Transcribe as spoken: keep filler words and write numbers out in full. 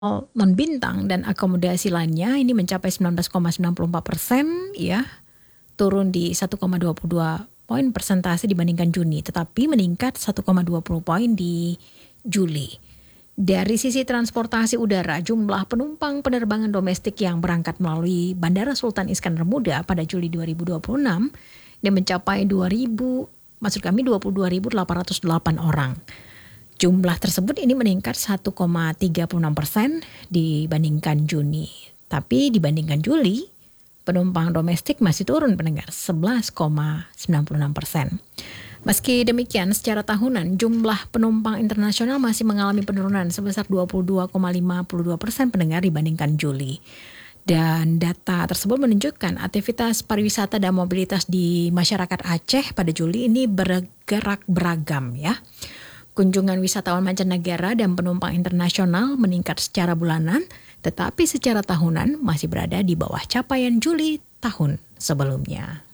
non-bintang dan akomodasi lainnya ini mencapai sembilan belas koma sembilan puluh empat persen ya, turun di satu koma dua puluh dua poin persentase dibandingkan Juni, tetapi meningkat satu koma dua puluh poin di Juli. Dari sisi transportasi udara, jumlah penumpang penerbangan domestik yang berangkat melalui Bandara Sultan Iskandar Muda pada Juli dua ribu dua puluh enam dia mencapai dua ribu, maksud kami dua puluh dua ribu delapan ratus delapan orang. Jumlah tersebut ini meningkat satu koma tiga puluh enam persen dibandingkan Juni. Tapi dibandingkan Juli, penumpang domestik masih turun pendengar sebelas koma sembilan puluh enam persen. Meski demikian, secara tahunan jumlah penumpang internasional masih mengalami penurunan sebesar dua puluh dua koma lima puluh dua persen pendengar dibandingkan Juli. Dan data tersebut menunjukkan aktivitas pariwisata dan mobilitas di masyarakat Aceh pada Juli ini bergerak beragam ya. Kunjungan wisatawan mancanegara dan penumpang internasional meningkat secara bulanan, tetapi secara tahunan masih berada di bawah capaian Juli tahun sebelumnya.